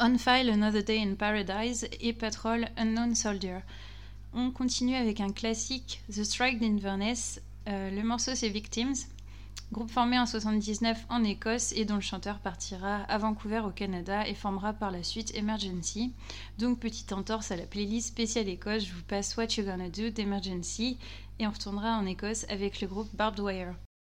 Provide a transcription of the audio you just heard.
On File, Another Day in Paradise et Patrol, Unknown Soldier. On continue avec un classique, The Strike d'Inverness. Le morceau c'est Victims, groupe formé en 1979 en Écosse et dont le chanteur partira à Vancouver au Canada et formera par la suite Emergency. Donc petite entorse à la playlist spéciale Écosse, je vous passe What You Gonna Do d'Emergency et on retournera en Écosse avec le groupe Barbed Wire.